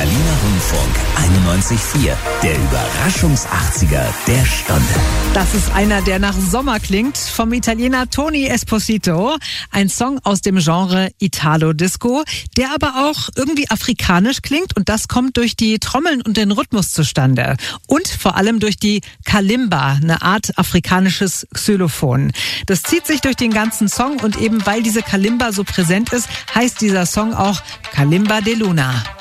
Berliner Rundfunk 91.4, der Überraschungs-80er der Stunde. Das ist einer, der nach Sommer klingt, vom Italiener Tony Esposito. Ein Song aus dem Genre Italo-Disco, der aber auch irgendwie afrikanisch klingt, und das kommt durch die Trommeln und den Rhythmus zustande. Und vor allem durch die Kalimba, eine Art afrikanisches Xylophon. Das zieht sich durch den ganzen Song, und eben weil diese Kalimba so präsent ist, heißt dieser Song auch Kalimba de Luna.